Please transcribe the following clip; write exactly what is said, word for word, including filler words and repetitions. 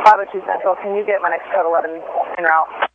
five oh two Central, can you get my next code eleven en route?